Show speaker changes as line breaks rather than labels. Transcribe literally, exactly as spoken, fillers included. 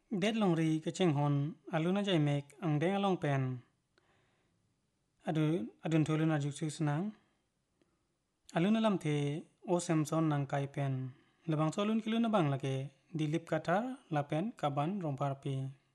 Det longri ke cheng hon aluna jai mek ang deng along pen adu adun tholuna juk su snang aluna lam the o samson nang kai pen labang cholun kiluna bang lage dilip katar lapen kaban rompar pi